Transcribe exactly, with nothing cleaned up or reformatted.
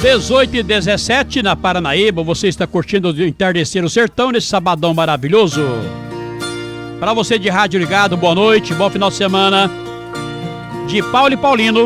dezoito e dezessete na Paranaíba, você está curtindo o Entardecer o Sertão nesse sabadão maravilhoso. Para você de rádio ligado, boa noite, bom final de semana. De Paulo e Paulino,